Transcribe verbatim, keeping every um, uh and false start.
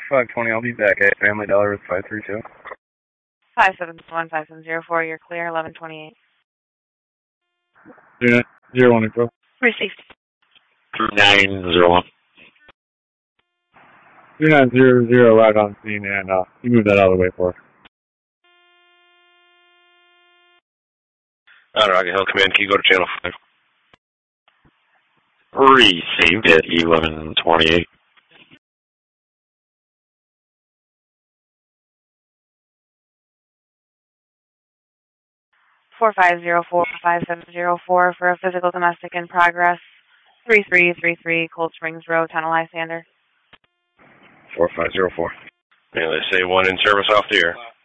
five twenty, I'll be back at Family Dollar with five three two. five seven one, five seven zero four, you're clear, eleven twenty-eight. Yeah, zero one info. Received. nine zero one. three nine zero zero right on scene, and uh, you move that out of the way for us. All right, Rocket Hill Command, can you go to channel five? Received at eleven twenty-eight. four five zero four, five seven zero four for a physical domestic in progress. three three three three Cold Springs Road, Tunnel Lysander. four five zero four. Yeah, they say one in service off the air.